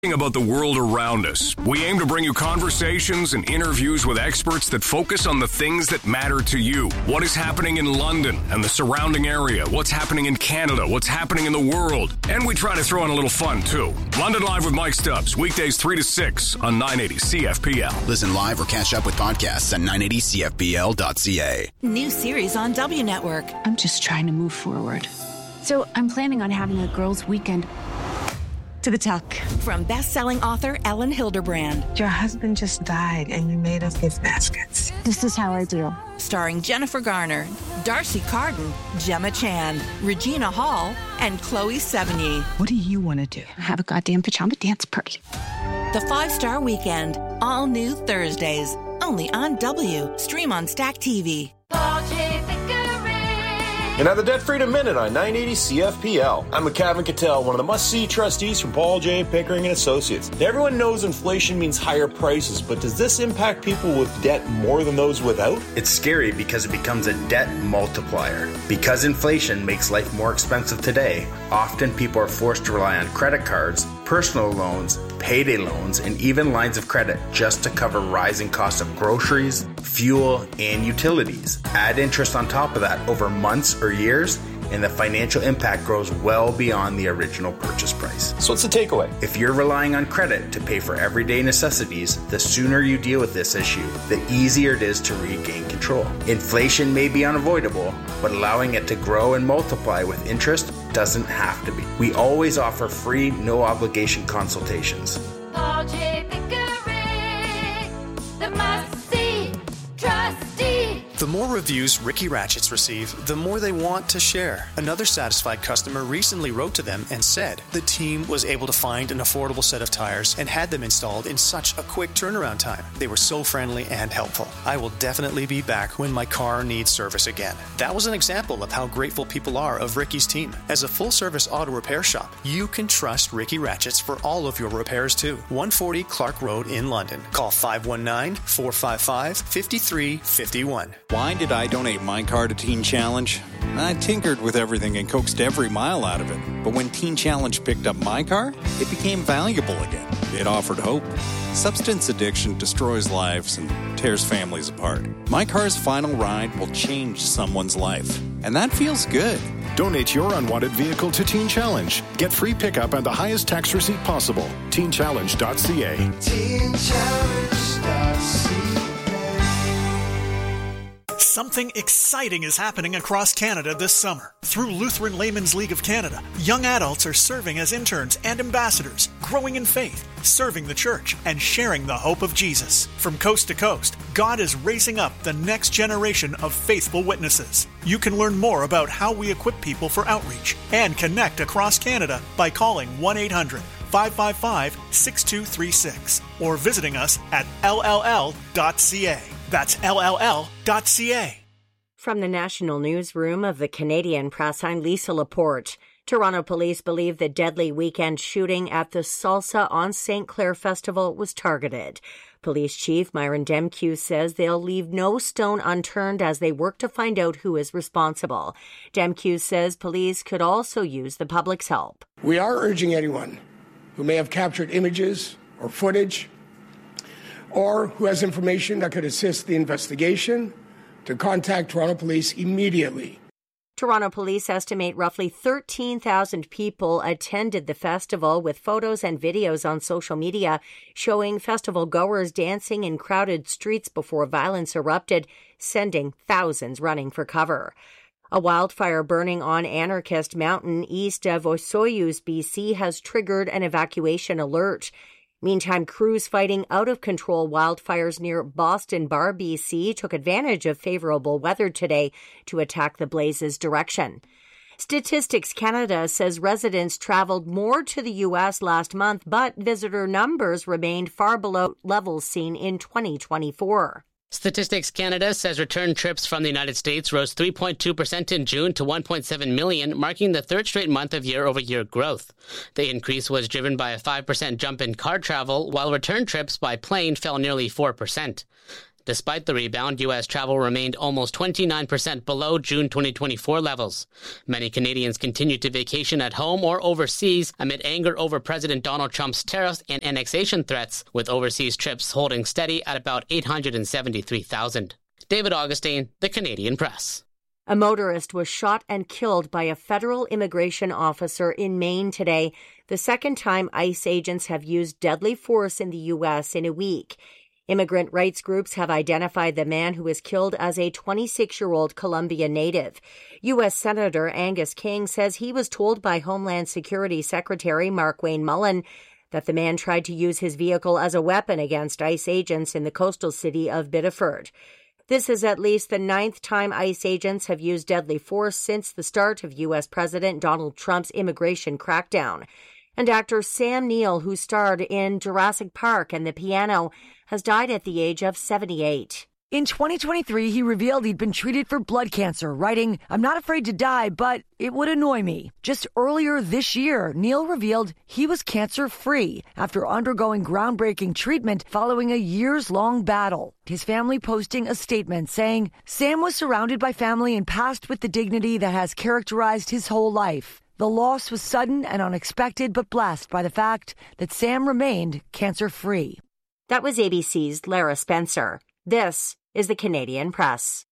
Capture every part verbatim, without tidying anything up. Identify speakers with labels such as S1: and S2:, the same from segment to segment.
S1: About the world around us. We aim to bring you conversations and interviews with experts that focus on the things that matter to you. What is happening in London and the surrounding area? What's happening in Canada? What's happening in the world? And we try to throw in a little fun, too. London Live with Mike Stubbs, weekdays three to six on nine eighty C F P L.
S2: Listen live or catch up with podcasts at nine eighty C F P L dot C A.
S3: New series on W Network.
S4: I'm just trying to move forward. So I'm planning on having a girls' weekend. To the tuck.
S3: From best-selling author Ellen Hilderbrand.
S5: Your husband just died and you made us gift baskets.
S4: This is how I do.
S3: Starring Jennifer Garner, Darcy Carden, Gemma Chan, Regina Hall, and Chloe Sevigny.
S5: What do you want to do?
S4: Have a goddamn pajama dance party.
S3: The Five-Star Weekend. All new Thursdays. Only on W. Stream on Stack T V.
S6: And at the Debt Freedom Minute on nine eighty C F P L, I'm McCavin Cattell, one of the must-see trustees from Paul J. Pickering and Associates. Now, everyone knows inflation means higher prices, but does this impact people with debt more than those without?
S7: It's scary because it becomes a debt multiplier. Because inflation makes life more expensive today, often people are forced to rely on credit cards, personal loans, payday loans, and even lines of credit just to cover rising costs of groceries, fuel, and utilities. Add interest on top of that over months or years, and the financial impact grows well beyond the original purchase price.
S6: So what's the takeaway?
S7: If you're relying on credit to pay for everyday necessities, the sooner you deal with this issue, the easier it is to regain control. Inflation may be unavoidable, but allowing it to grow and multiply with interest doesn't have to be. We always offer free, no-obligation consultations.
S8: Paul J. Pickering, the must-see trustee.
S9: The more reviews Ricky Ratchets receive, the more they want to share. Another satisfied customer recently wrote to them and said the team was able to find an affordable set of tires and had them installed in such a quick turnaround time. They were so friendly and helpful. I will definitely be back when my car needs service again. That was an example of how grateful people are of Ricky's team. As a full-service auto repair shop, you can trust Ricky Ratchets for all of your repairs too. one forty Clark Road in London. Call five one nine, four five five, five three five one.
S10: Why did I donate my car to Teen Challenge? I tinkered with everything and coaxed every mile out of it. But when Teen Challenge picked up my car, it became valuable again. It offered hope. Substance addiction destroys lives and tears families apart. My car's final ride will change someone's life. And that feels good.
S11: Donate your unwanted vehicle to Teen Challenge. Get free pickup and the highest tax receipt possible. teen challenge dot c a. teen challenge dot c a.
S12: Something exciting is happening across Canada this summer. Through Lutheran Laymen's League of Canada, young adults are serving as interns and ambassadors, growing in faith, serving the church, and sharing the hope of Jesus. From coast to coast, God is raising up the next generation of faithful witnesses. You can learn more about how we equip people for outreach and connect across Canada by calling one eight hundred, five five five, six two three six or visiting us at l l l dot c a. That's L L L dot C A.
S13: From the National Newsroom of the Canadian Press, I'm Lisa Laporte. Toronto police believe the deadly weekend shooting at the Salsa on Saint Clair Festival was targeted. Police Chief Myron Demkew says they'll leave no stone unturned as they work to find out who is responsible. Demkew says police could also use the public's help.
S14: We are urging anyone who may have captured images or footage or who has information that could assist the investigation to contact Toronto Police immediately.
S13: Toronto police estimate roughly thirteen thousand people attended the festival, with photos and videos on social media showing festival goers dancing in crowded streets before violence erupted, sending thousands running for cover. A wildfire burning on Anarchist Mountain east of Osoyoos, B C has triggered an evacuation alert. Meantime, crews fighting out-of-control wildfires near Boston Bar, B C took advantage of favorable weather today to attack the blaze's direction. Statistics Canada says residents traveled more to the U S last month, but visitor numbers remained far below levels seen in twenty twenty-four.
S15: Statistics Canada says return trips from the United States rose three point two percent in June to one point seven million, marking the third straight month of year-over-year growth. The increase was driven by a five percent jump in car travel, while return trips by plane fell nearly four percent. Despite the rebound, U S travel remained almost twenty-nine percent below June twenty twenty-four levels. Many Canadians continued to vacation at home or overseas amid anger over President Donald Trump's tariffs and annexation threats, with overseas trips holding steady at about eight hundred seventy-three thousand. David Augustine, The Canadian Press.
S13: A motorist was shot and killed by a federal immigration officer in Maine today, the second time ICE agents have used deadly force in the U S in a week. Immigrant rights groups have identified the man who was killed as a twenty-six-year-old Colombia native. U S Senator Angus King says he was told by Homeland Security Secretary Markwayne Mullin that the man tried to use his vehicle as a weapon against ICE agents in the coastal city of Biddeford. This is at least the ninth time ICE agents have used deadly force since the start of U S President Donald Trump's immigration crackdown. And actor Sam Neill, who starred in Jurassic Park and The Piano, has died at the age of seventy-eight.
S16: In twenty twenty-three, he revealed he'd been treated for blood cancer, writing, "I'm not afraid to die, but it would annoy me." Just earlier this year, Neil revealed he was cancer-free after undergoing groundbreaking treatment following a years-long battle. His family posting a statement saying, "Sam was surrounded by family and passed with the dignity that has characterized his whole life. The loss was sudden and unexpected, but blessed by the fact that Sam remained cancer-free."
S13: That was A B C's Lara Spencer. This is the Canadian Press.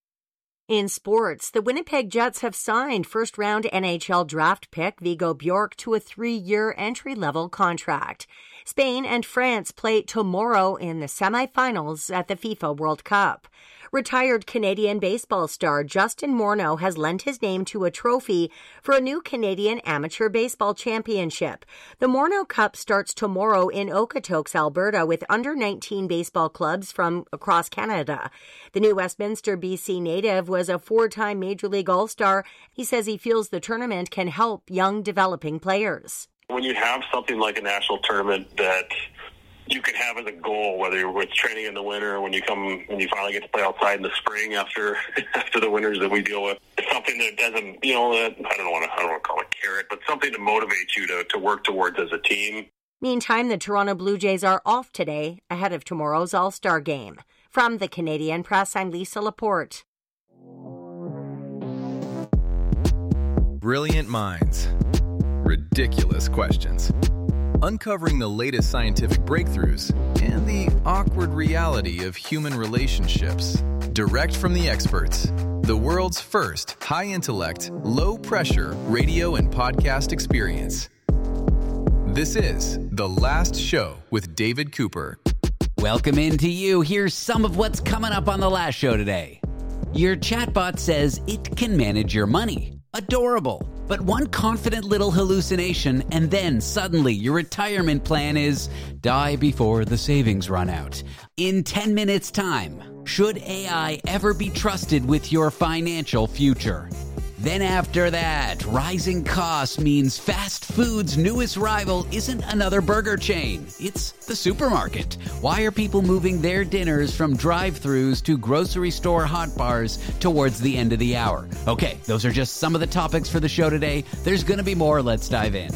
S13: In sports, the Winnipeg Jets have signed first-round N H L draft pick Vigo Bjork to a three-year entry-level contract. Spain and France play tomorrow in the semifinals at the FIFA World Cup. Retired Canadian baseball star Justin Morneau has lent his name to a trophy for a new Canadian Amateur Baseball Championship. The Morneau Cup starts tomorrow in Okotoks, Alberta, with under nineteen baseball clubs from across Canada. The new Westminster, B C native was a four-time Major League All-Star. He says he feels the tournament can help young developing players.
S17: When you have something like a national tournament that you can have as a goal, whether you're with training in the winter or when you come when you finally get to play outside in the spring after after the winters that we deal with, it's something that doesn't, you know, that, I don't want to I don't want to call it carrot, but something to motivate you to to work towards as a team.
S13: Meantime, the Toronto Blue Jays are off today ahead of tomorrow's All-Star game. From the Canadian Press, I'm Lisa Laporte.
S18: Brilliant minds. Ridiculous questions. Uncovering the latest scientific breakthroughs and the awkward reality of human relationships. Direct from the experts. The world's first high-intellect, low-pressure radio and podcast experience. This is The Last Show with David Cooper.
S19: Welcome into you. Here's some of what's coming up on The Last Show today. Your chatbot says it can manage your money. Adorable. But one confident little hallucination, and then suddenly your retirement plan is die before the savings run out. In ten minutes' time, should A I ever be trusted with your financial future? Then after that, rising costs means fast food's newest rival isn't another burger chain. It's the supermarket. Why are people moving their dinners from drive-thrus to grocery store hot bars towards the end of the hour? Okay, those are just some of the topics for the show today. There's going to be more. Let's dive in.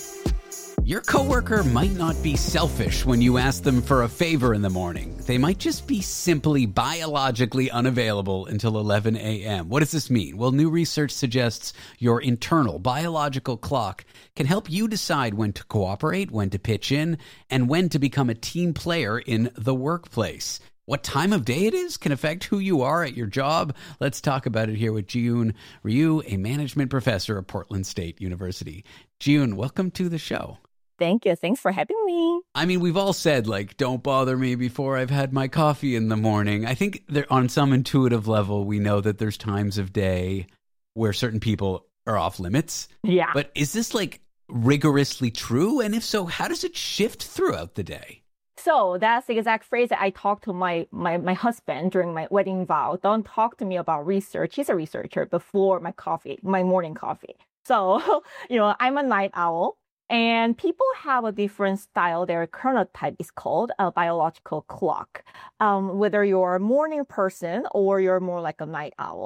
S19: Your coworker might not be selfish when you ask them for a favor in the morning. They might just be simply biologically unavailable until eleven a.m. What does this mean? Well, new research suggests your internal biological clock can help you decide when to cooperate, when to pitch in, and when to become a team player in the workplace. What time of day it is can affect who you are at your job. Let's talk about it here with Ji-Yoon Ryu, a management professor at Portland State University. Ji-Yoon, welcome to the show.
S20: Thank you. Thanks for having me.
S19: I mean, we've all said, like, don't bother me before I've had my coffee in the morning. I think there, on some intuitive level, we know that there's times of day where certain people are off limits.
S20: Yeah.
S19: But is this, like, rigorously true? And if so, how does it shift throughout the day?
S20: So that's the exact phrase that I talked to my, my, my husband during my wedding vow. Don't talk to me about research. He's a researcher before my coffee, my morning coffee. So, you know, I'm a night owl. And people have a different style. Their chronotype is called a biological clock. Um, whether you're a morning person or you're more like a night owl.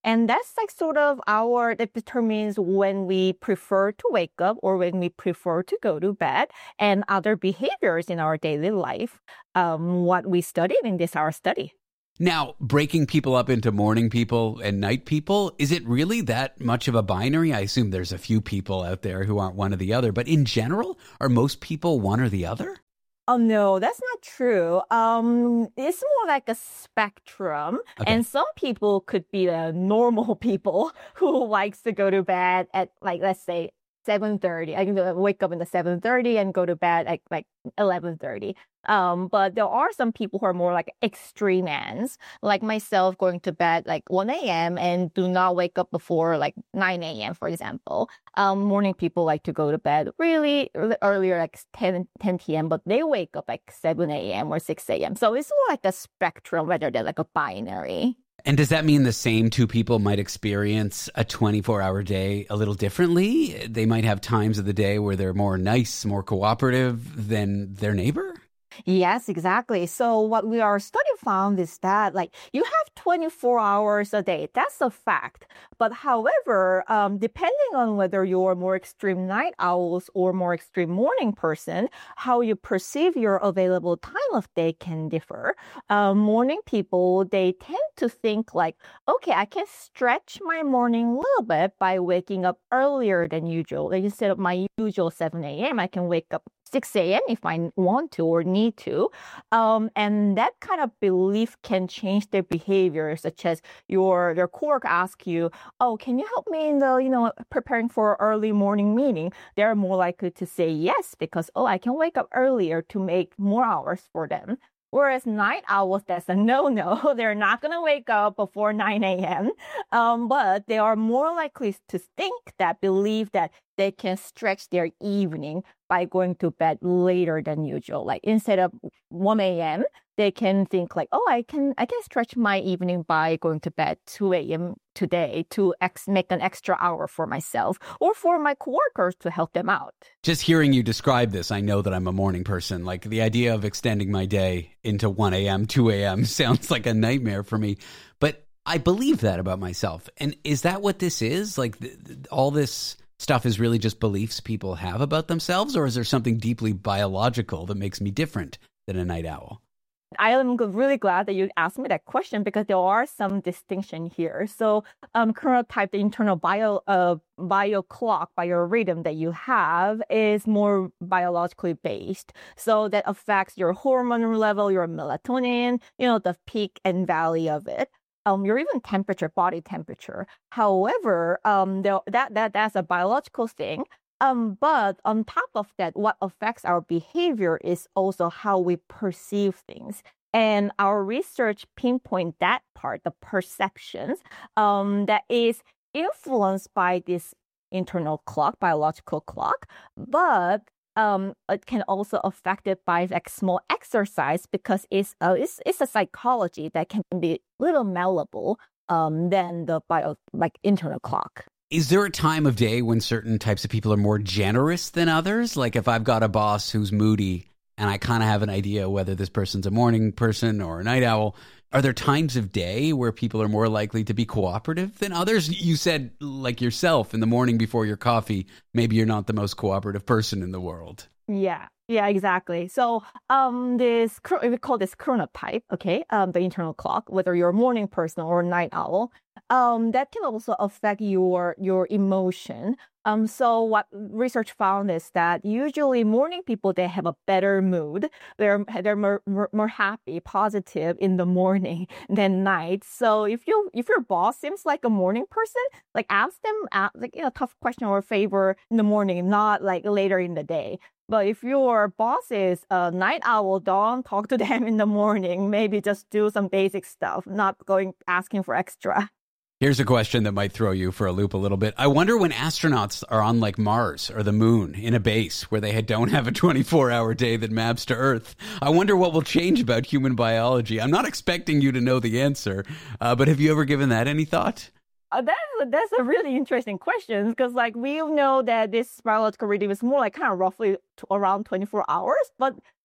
S20: And that's like sort of our, that determines when we prefer to wake up or when we prefer to go to bed, and other behaviors in our daily life, um, what we studied in this our study.
S19: Now, breaking people up into morning people and night people, is it really that much of a binary? I assume there's a few people out there who aren't one or the other, but in general, are most people one or the other?
S20: Oh, no, that's not true. Um, it's more like a spectrum. Okay. And some people could be the normal people who likes to go to bed at, like, let's say, seven thirty. I can wake up in the seven thirty and go to bed at like eleven thirty. Um, but there are some people who are more like extreme ends, like myself, going to bed like one a.m. and do not wake up before like nine a.m., for example. Um, morning people like to go to bed really earlier, like ten p.m., but they wake up like seven a.m. or six a.m. So it's more like a spectrum rather than like a binary.
S19: And does that mean the same two people might experience a twenty-four hour day a little differently? They might have times of the day where they're more nice, more cooperative than their neighbor?
S20: Yes, exactly. So what we our study found is that like you have twenty-four hours a day. That's a fact. But however, um, depending on whether you're more extreme night owls or more extreme morning person, how you perceive your available time of day can differ. Um, morning people, they tend to think like, okay, I can stretch my morning a little bit by waking up earlier than usual. Like instead of my usual seven a.m., I can wake up six a.m. if I want to or need to. Um, and that kind of belief can change their behavior, such as your their coworker asks you, oh, can you help me in the, you know, preparing for an early morning meeting? They're more likely to say yes because, oh, I can wake up earlier to make more hours for them. Whereas night owls, that's a no-no. They're not going to wake up before nine a.m., um, but they are more likely to think that, believe that they can stretch their evening by going to bed later than usual. Like instead of one a.m., they can think like, oh, I can I can stretch my evening by going to bed two a.m. today to ex- make an extra hour for myself or for my coworkers to help them out.
S19: Just hearing you describe this, I know that I'm a morning person. Like the idea of extending my day into one a.m., two a.m. sounds like a nightmare for me. But I believe that about myself. And is that what this is? Like th- th- all this stuff is really just beliefs people have about themselves, or is there something deeply biological that makes me different than a night owl?
S20: I am really glad that you asked me that question because there are some distinction here. So um, chronotype, the internal bio uh, bio clock, biorhythm that you have is more biologically based. So that affects your hormone level, your melatonin, you know, the peak and valley of it. Um, your even temperature, body temperature. However, um, there, that that that's a biological thing. Um, but on top of that, what affects our behavior is also how we perceive things. And our research pinpoint that part, the perceptions, um, that is influenced by this internal clock, biological clock, but um, it can also affect it by like small exercise because it's uh, it's it's a psychology that can be a little malleable um, than the bio like internal clock.
S19: Is there a time of day when certain types of people are more generous than others? Like if I've got a boss who's moody and I kind of have an idea whether this person's a morning person or a night owl, are there times of day where people are more likely to be cooperative than others? You said, like yourself, in the morning before your coffee, maybe you're not the most cooperative person in the world.
S20: Yeah. Yeah, exactly. So um, this we call this chronotype, okay, um, the internal clock, whether you're a morning person or a night owl, um, that can also affect your your emotion. Um, so what research found is that usually morning people, they have a better mood. They're they're more, more, more happy, positive in the morning than night. So if you if your boss seems like a morning person, like ask them uh, like you know tough question or favor in the morning, not like later in the day. But if your boss is a night owl, don't talk to them in the morning. Maybe just do some basic stuff, not going asking for extra.
S19: Here's a question that might throw you for a loop a little bit. I wonder when astronauts are on like Mars or the moon in a base where they don't have a twenty-four hour day that maps to Earth. I wonder what will change about human biology. I'm not expecting you to know the answer, uh, but have you ever given that any thought?
S20: Uh, that's, that's a really interesting question because like we know that this biological rhythm is more like kind of roughly t- around twenty-four hours, but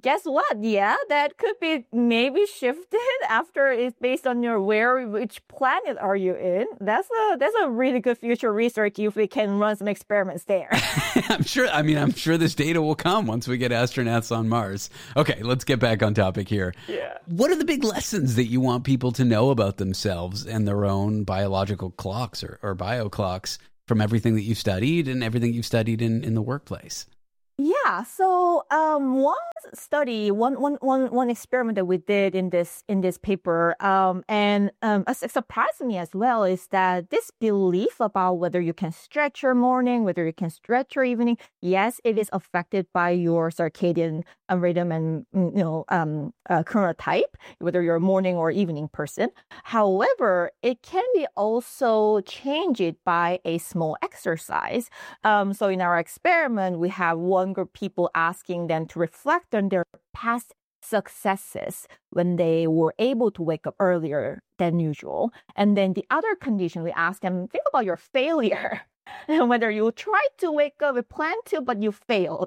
S20: guess what? Yeah, that could be maybe shifted after it's based on your where, which planet are you in. That's a that's a really good future research if we can run some experiments there.
S19: I'm sure. I mean, I'm sure this data will come once we get astronauts on Mars. Okay, let's get back on topic here.
S20: Yeah.
S19: What are the big lessons that you want people to know about themselves and their own biological clocks or, or bio clocks from everything that you've studied and everything you've studied in, in the workplace?
S20: Yeah, so um, one study, one, one, one, one experiment that we did in this in this paper, um, and um, it surprised me as well, is that this belief about whether you can stretch your morning, whether you can stretch your evening, yes, it is affected by your circadian rhythm and you know um, uh, chronotype, whether you're a morning or evening person. However, it can be also changed by a small exercise. Um, so in our experiment, we have one group of people asking them to reflect on their past successes when they were able to wake up earlier than usual. And then the other condition, we ask them, think about your failure and whether you tried to wake up, you planned to, but you failed.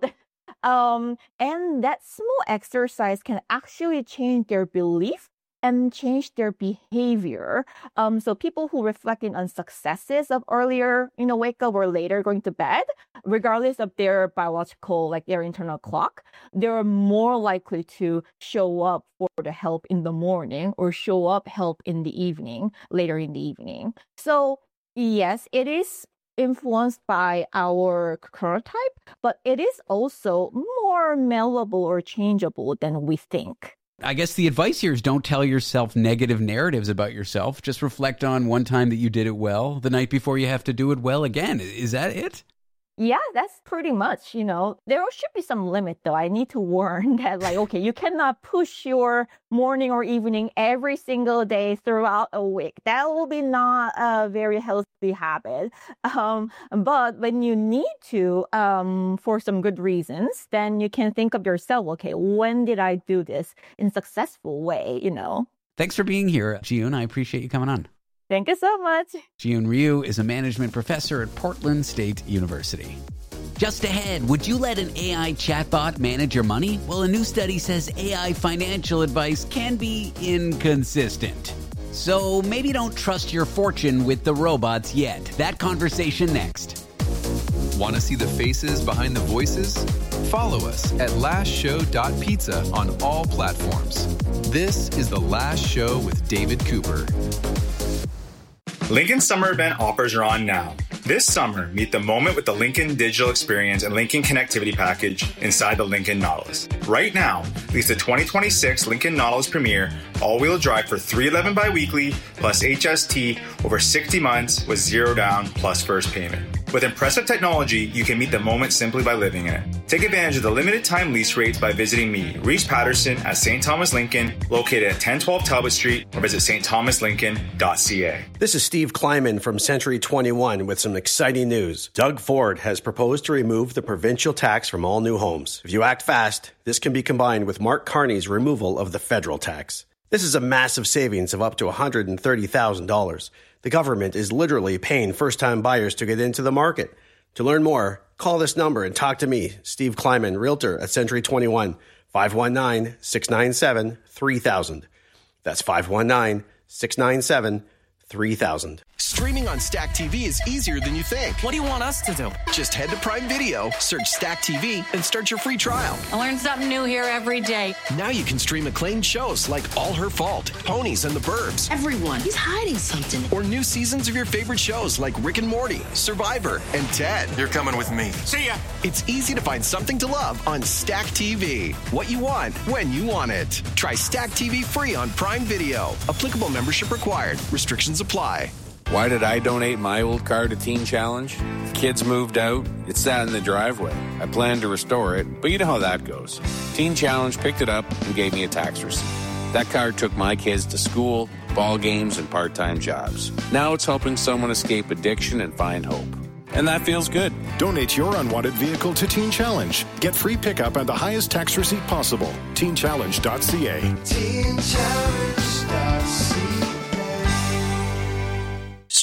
S20: Um, and that small exercise can actually change their belief and change their behavior. Um, so people who reflecting on successes of earlier, you know, wake up or later going to bed, regardless of their biological, like their internal clock, they're more likely to show up for the help in the morning or show up help in the evening, later in the evening. So yes, it is influenced by our chronotype, but it is also more malleable or changeable than we think.
S19: I guess the advice here is don't tell yourself negative narratives about yourself. Just reflect on one time that you did it well. The night before you have to do it well again. Is that it?
S20: Yeah, that's pretty much, you know, there should be some limit though. I need to warn that like, okay, you cannot push your morning or evening every single day throughout a week. That will be not a very healthy habit. Um, but when you need to, um, for some good reasons, then you can think of yourself, okay, when did I do this in a successful way, you know?
S19: Thanks for being here, Ji-Yoon. I appreciate you coming on.
S20: Thank you so much.
S19: Ji-Yoon Ryu is a management professor at Portland State University. Just ahead, would you let an A I chatbot manage your money? Well, a new study says A I financial advice can be inconsistent. So maybe don't trust your fortune with the robots yet. That conversation next.
S18: Want to see the faces behind the voices? Follow us at last show dot pizza on all platforms. This is The Last Show with David Cooper.
S21: Lincoln Summer Event offers are on now. This summer, meet the moment with the Lincoln Digital Experience and Lincoln Connectivity Package inside the Lincoln Nautilus. Right now, lease the twenty twenty-six Lincoln Nautilus Premier all-wheel drive for three hundred eleven dollars biweekly plus H S T over sixty months with zero down plus first payment. With impressive technology, you can meet the moment simply by living in it. Take advantage of the limited time lease rates by visiting me, Reese Patterson at Saint Thomas Lincoln, located at ten twelve Talbot Street, or visit st thomas lincoln dot c a.
S22: This is Steve Kleiman from Century twenty-one with some exciting news. Doug Ford has proposed to remove the provincial tax from all new homes. If you act fast, this can be combined with Mark Carney's removal of the federal tax. This is a massive savings of up to one hundred thirty thousand dollars. The government is literally paying first-time buyers to get into the market. To learn more, call this number and talk to me, Steve Kleiman, Realtor at Century twenty-one, five one nine, six nine seven, three thousand. That's five one nine, six nine seven, three thousand.
S23: Streaming on Stack T V is easier than you think. What do you want us to do? Just head to Prime Video, search Stack T V, and start your free trial.
S24: I learn something new here every day.
S23: Now you can stream acclaimed shows like All Her Fault, Ponies, and The Burbs.
S24: Everyone, he's hiding something.
S23: Or new seasons of your favorite shows like Rick and Morty, Survivor, and Ted.
S25: You're coming with me.
S23: See ya! It's easy to find something to love on Stack T V. What you want, when you want it. Try Stack T V free on Prime Video. Applicable membership required. Restrictions apply.
S26: Why did I donate my old car to Teen Challenge? Kids moved out. It sat in the driveway. I planned to restore it, but you know how that goes. Teen Challenge picked it up and gave me a tax receipt. That car took my kids to school, ball games, and part-time jobs. Now it's helping someone escape addiction and find hope. And that feels good.
S11: Donate your unwanted vehicle to Teen Challenge. Get free pickup and the highest tax receipt possible. teen challenge dot c a.
S27: teen challenge dot c a.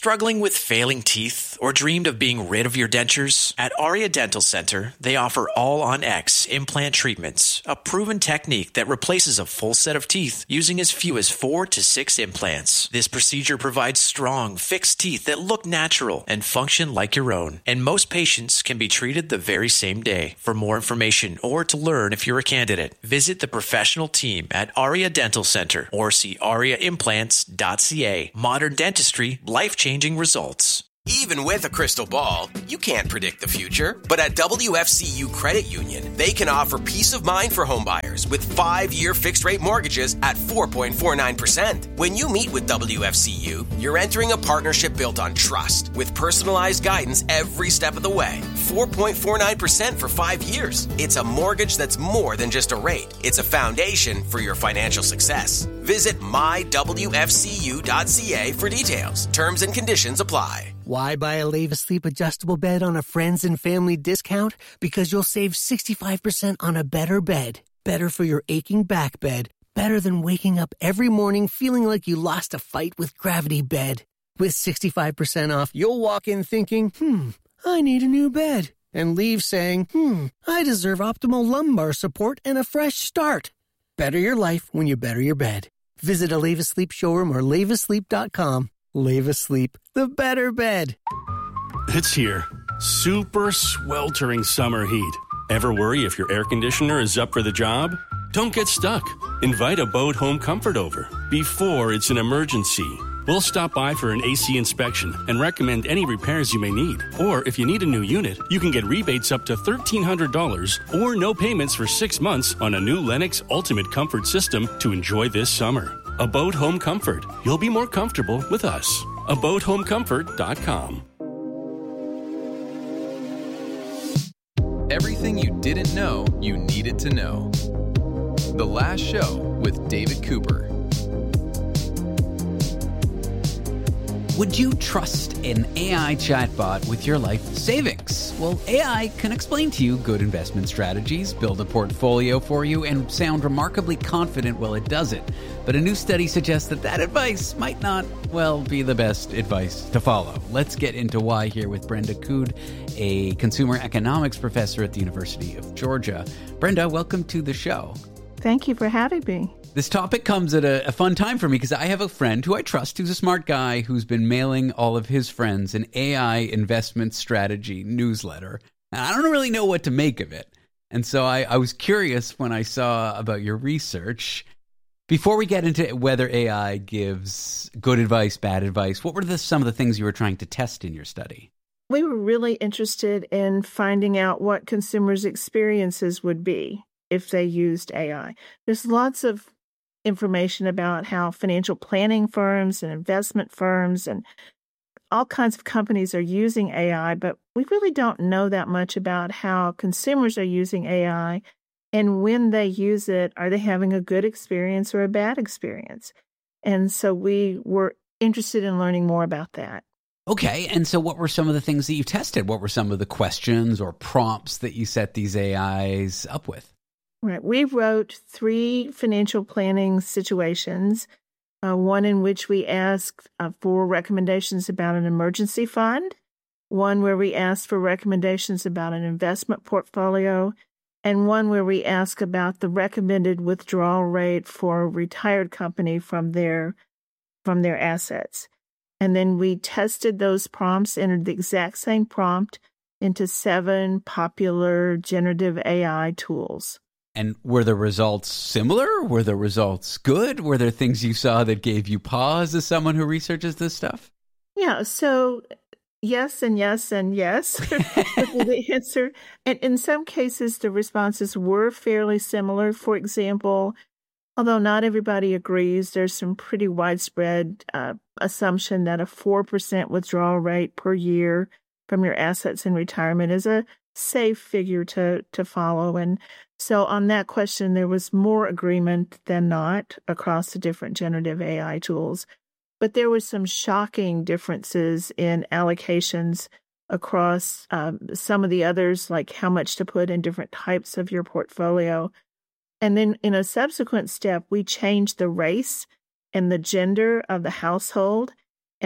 S1: Struggling with failing teeth or dreamed of being rid of your dentures? At Aria Dental Center, they offer All-on-X implant treatments, a proven technique that replaces a full set of teeth using as few as four to six implants. This procedure provides strong, fixed teeth that look natural and function like your own, and most patients can be treated the very same day. For more information or to learn if you're a candidate, visit the professional team at Aria Dental Center or see aria implants dot c a. Modern dentistry, life-changing results.
S2: Even with a crystal ball, you can't predict the future. But at W F C U Credit Union, they can offer peace of mind for homebuyers with five-year fixed-rate mortgages at four point four nine percent. When you meet with W F C U, you're entering a partnership built on trust with personalized guidance every step of the way. four point four nine percent for five years. It's a mortgage that's more than just a rate. It's a foundation for your financial success. Visit my w f c u dot c a for details. Terms and conditions apply.
S3: Why buy a Leva Sleep adjustable bed on a friends and family discount? Because you'll save sixty-five percent on a better bed. Better for your aching back bed. Better than waking up every morning feeling like you lost a fight with Gravity Bed. With sixty-five percent off, you'll walk in thinking, hmm, I need a new bed. And leave saying, hmm, I deserve optimal lumbar support and a fresh start. Better your life when you better your bed. Visit a Leva Sleep showroom or leva sleep dot com. Leva Sleep, the better bed.
S4: It's here. Super sweltering summer heat. Ever worry if your air conditioner is up for the job? Don't get stuck. Invite Abode Home Comfort over before it's an emergency. We'll stop by for an A C inspection and recommend any repairs you may need. Or if you need a new unit, you can get rebates up to thirteen hundred dollars or no payments for six months on a new Lennox Ultimate Comfort system to enjoy this summer. Abode Home Comfort. You'll be more comfortable with us. abode home comfort dot com.
S18: Everything you didn't know you needed to know. The Last Show with David Cooper.
S19: Would you trust an A I chatbot with your life savings? Well, A I can explain to you good investment strategies, build a portfolio for you, and sound remarkably confident while it does it. But a new study suggests that that advice might not, well, be the best advice to follow. Let's get into why here with Brenda Coode, a consumer economics professor at the University of Georgia. Brenda, welcome to the show.
S5: Thank you for having me.
S19: This topic comes at a, a fun time for me because I have a friend who I trust who's a smart guy who's been mailing all of his friends an A I investment strategy newsletter. And I don't really know what to make of it. And so I, I was curious when I saw about your research. Before we get into whether A I gives good advice, bad advice, what were the, some of the things you were trying to test in your study?
S5: We were really interested in finding out what consumers' experiences would be if they used A I. There's lots of information about how financial planning firms and investment firms and all kinds of companies are using A I, but we really don't know that much about how consumers are using A I. And when they use it, are they having a good experience or a bad experience? And so we were interested in learning more about that.
S19: Okay, and so what were some of the things that you tested? What were some of the questions or prompts that you set these A Is up with?
S5: Right. We wrote three financial planning situations, uh, one in which we asked uh, for recommendations about an emergency fund, one where we asked for recommendations about an investment portfolio, and one where we asked about the recommended withdrawal rate for a retired company from their from their assets. And then we tested those prompts, entered the exact same prompt into seven popular generative A I tools.
S19: And were the results similar? Were the results good? Were there things you saw that gave you pause as someone who researches this stuff?
S5: Yeah, so yes and yes and yes would be the answer. And in some cases, the responses were fairly similar. For example, although not everybody agrees, there's some pretty widespread uh, assumption that a four percent withdrawal rate per year from your assets in retirement is a safe figure to, to follow. And so on that question, there was more agreement than not across the different generative A I tools. But there were some shocking differences in allocations across um, some of the others, like how much to put in different types of your portfolio. And then in a subsequent step, we changed the race and the gender of the household. And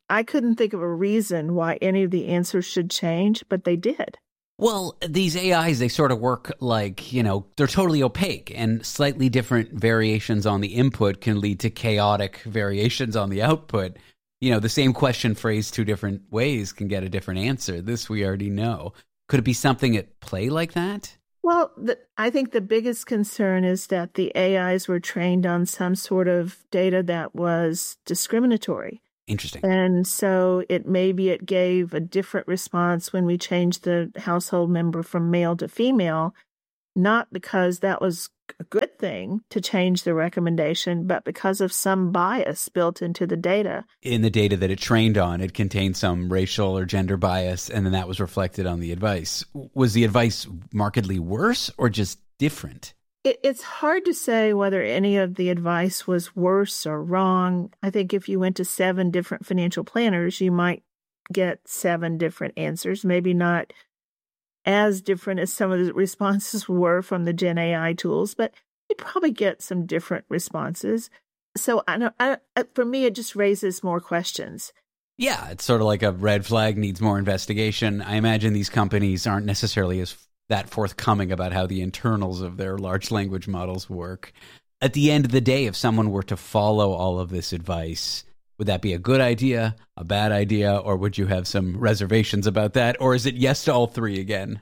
S5: I couldn't think of a reason why any of the answers should change, but they did.
S19: Well, these A Is, they sort of work like, you know, they're totally opaque, and slightly different variations on the input can lead to chaotic variations on the output. You know, the same question phrased two different ways can get a different answer. This we already know. Could it be something at play like that?
S5: Well, the, I think the biggest concern is that the A Is were trained on some sort of data that was discriminatory.
S19: Interesting.
S5: And so it maybe it gave a different response when we changed the household member from male to female, not because that was a good thing to change the recommendation, but because of some bias built into the data.
S19: In the data that it trained on, it contained some racial or gender bias, and then that was reflected on the advice. Was the advice markedly worse or just different?
S5: It, it's hard to say whether any of the advice was worse or wrong. I think if you went to seven different financial planners, you might get seven different answers, maybe not as different as some of the responses were from the Gen A I tools, but you'd probably get some different responses. So I know, I, for me, it just raises more questions.
S19: Yeah, it's sort of like a red flag needs more investigation. I imagine these companies aren't necessarily as that forthcoming about how the internals of their large language models work. At the end of the day, if someone were to follow all of this advice, would that be a good idea, a bad idea, or would you have some reservations about that? Or is it yes to all three again?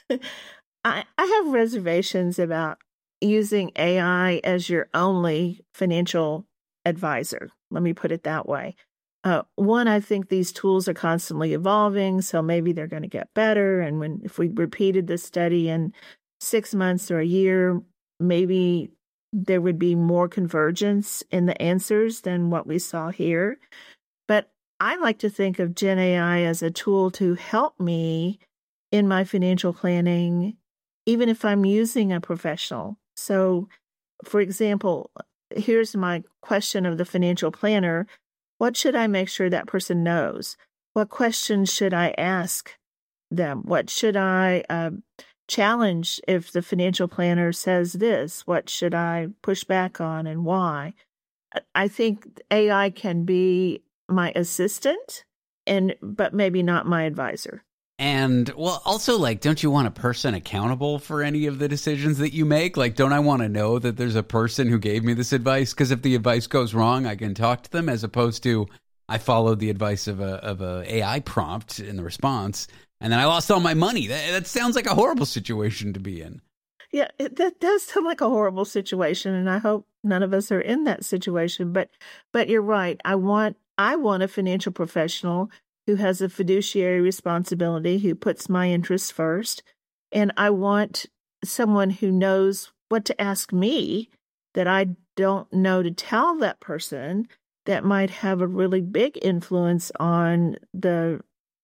S5: I, I have reservations about using A I as your only financial advisor. Let me put it that way. Uh, one, I think these tools are constantly evolving, so maybe they're going to get better. And when if we repeated this study in six months or a year, maybe there would be more convergence in the answers than what we saw here. But I like to think of Gen A I as a tool to help me in my financial planning, even if I'm using a professional. So, for example, here's my question of the financial planner. What should I make sure that person knows? What questions should I ask them? What should I uh, challenge if the financial planner says this? What should I push back on and why? I think A I can be my assistant, and but maybe not my advisor.
S19: And, well, also, like, don't you want a person accountable for any of the decisions that you make? Like, don't I want to know that there's a person who gave me this advice? Because if the advice goes wrong, I can talk to them, as opposed to I followed the advice of a of a AI prompt in the response, and then I lost all my money. That, that sounds like a horrible situation to be in.
S5: Yeah, it, that does sound like a horrible situation, and I hope none of us are in that situation. But, but you're right. I want I want a financial professional who has a fiduciary responsibility, who puts my interests first. And I want someone who knows what to ask me that I don't know to tell that person that might have a really big influence on the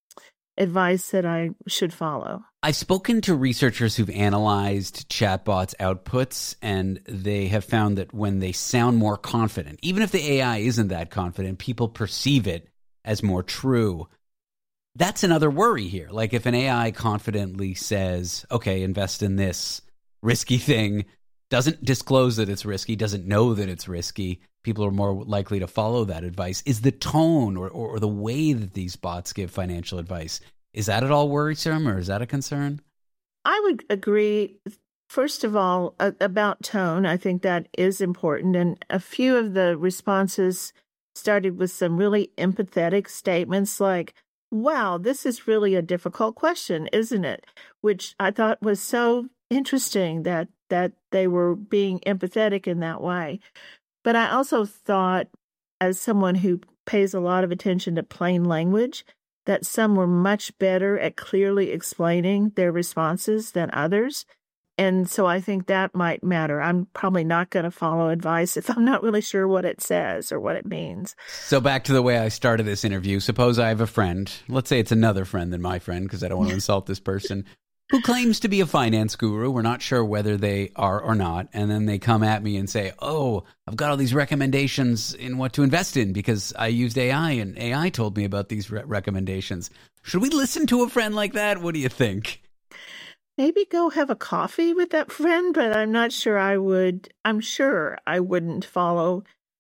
S5: advice that I should follow.
S19: I've spoken to researchers who've analyzed chatbots' outputs, and they have found that when they sound more confident, even if the A I isn't that confident, people perceive it as more true. That's another worry here. Like if an A I confidently says, okay, invest in this risky thing, doesn't disclose that it's risky, doesn't know that it's risky, people are more likely to follow that advice. Is the tone or, or, or the way that these bots give financial advice, is that at all worrisome, or is that a concern?
S5: I would agree, first of all, uh, about tone. I think that is important. And a few of the responses started with some really empathetic statements like, wow, this is really a difficult question, isn't it? Which I thought was so interesting that that they were being empathetic in that way. But I also thought, as someone who pays a lot of attention to plain language, that some were much better at clearly explaining their responses than others. And so I think that might matter. I'm probably not going to follow advice if I'm not really sure what it says or what it means.
S19: So back to the way I started this interview. Suppose I have a friend, let's say it's another friend than my friend, because I don't want to insult this person, who claims to be a finance guru. We're not sure whether they are or not. And then they come at me and say, oh, I've got all these recommendations in what to invest in because I used A I and A I told me about these re- recommendations. Should we listen to a friend like that? What do you think?
S5: Maybe go have a coffee with that friend, but I'm not sure I would, I'm sure I wouldn't follow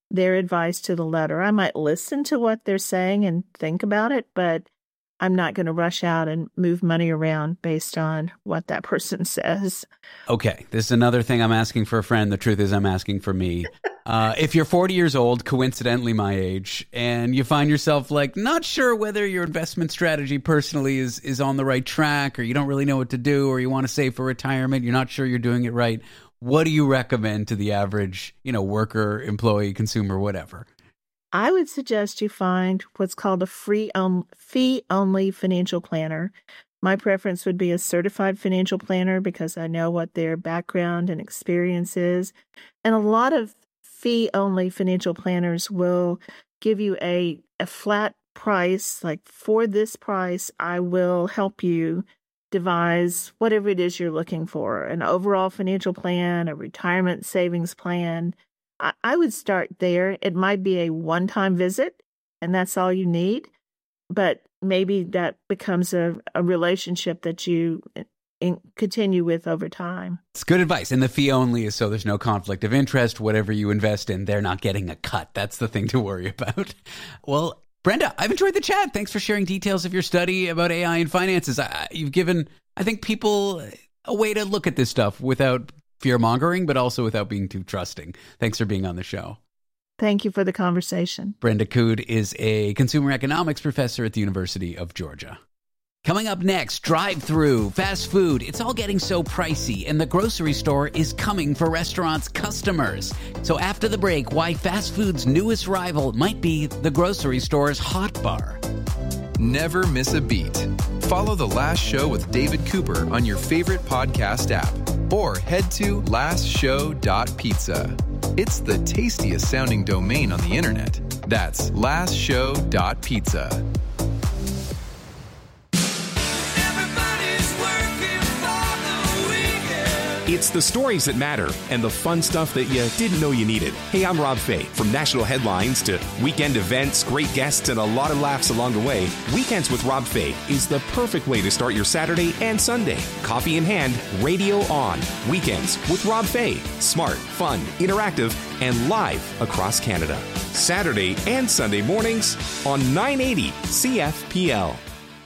S5: their advice to the letter. I might listen to what they're saying and think about it, but I'm not going to rush out and move money around based on what that person says.
S19: Okay, this is another thing I'm asking for a friend. The truth is I'm asking for me. Uh, if you're forty years old, coincidentally my age, and you find yourself like not sure whether your investment strategy personally is, is on the right track, or you don't really know what to do, or you want to save for retirement, you're not sure you're doing it right, what do you recommend to the average, you know, worker, employee, consumer, whatever?
S5: I would suggest you find what's called a free um, fee-only financial planner. My preference would be a certified financial planner because I know what their background and experience is. And a lot of fee-only financial planners will give you a, a flat price, like for this price, I will help you devise whatever it is you're looking for, an overall financial plan, a retirement savings plan. I, I would start there. It might be a one-time visit, and that's all you need, but maybe that becomes a, a relationship that you in, continue with over time.
S19: It's good advice. And the fee only is so there's no conflict of interest. Whatever you invest in, they're not getting a cut. That's the thing to worry about. Well, Brenda, I've enjoyed the chat. Thanks for sharing details of your study about A I and finances. I, you've given, I think, people a way to look at this stuff without fear-mongering, but also without being too trusting. Thanks for being on the show.
S5: Thank you for the conversation.
S19: Brenda Cood is a consumer economics professor at the University of Georgia. Coming up next, drive-through, fast food. It's all getting so pricey, and the grocery store is coming for restaurants' customers. So after the break, why fast food's newest rival might be the grocery store's hot bar.
S18: Never miss a beat. Follow The Last Show with David Cooper on your favorite podcast app, or head to last show dot pizza. It's the tastiest sounding domain on the internet. That's last show dot pizza.
S6: It's the stories that matter and the fun stuff that you didn't know you needed. Hey, I'm Rob Fay. From national headlines to weekend events, great guests, and a lot of laughs along the way, Weekends with Rob Fay is the perfect way to start your Saturday and Sunday. Coffee in hand, radio on. Weekends with Rob Fay. Smart, fun, interactive, and live across Canada. Saturday and Sunday mornings on nine eighty C F P L.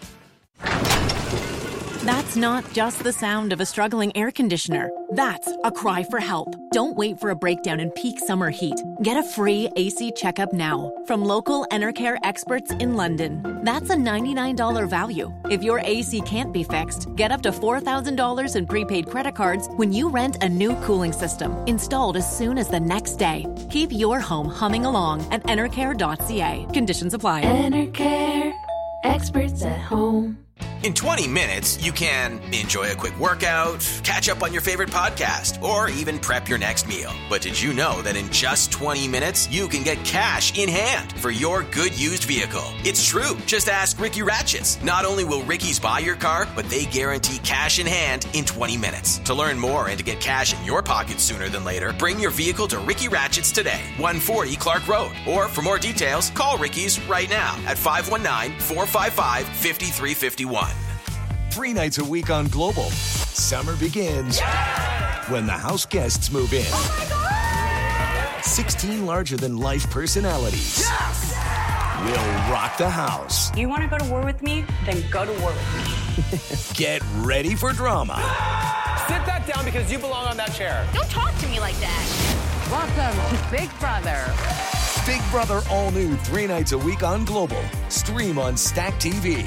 S7: That's not just the sound of a struggling air conditioner. That's a cry for help. Don't wait for a breakdown in peak summer heat. Get a free A C checkup now from local Enercare experts in London. That's a ninety-nine dollars value. If your A C can't be fixed, get up to four thousand dollars in prepaid credit cards when you rent a new cooling system, installed as soon as the next day. Keep your home humming along at enercare dot c a. Conditions apply.
S8: Enercare, experts at home.
S2: In twenty minutes, you can enjoy a quick workout, catch up on your favorite podcast, or even prep your next meal. But did you know that in just twenty minutes, you can get cash in hand for your good used vehicle? It's true. Just ask Ricky Ratchets. Not only will Ricky's buy your car, but they guarantee cash in hand in twenty minutes. To learn more and to get cash in your pocket sooner than later, bring your vehicle to Ricky Ratchets today, one forty Clark Road. Or for more details, call Ricky's right now at five one nine, four five five, five three five one.
S9: Three nights a week on Global. Summer begins yeah! when the house guests move in.
S8: Oh my God!
S9: sixteen larger-than-life personalities yes! will rock the house.
S10: You want to go to war with me? Then go to war with
S9: me. Get ready for drama.
S25: Sit that down because you belong on that chair.
S27: Don't talk to me like that.
S28: Welcome to Big Brother.
S9: Big Brother all new three nights a week on Global. Stream on Stack T V.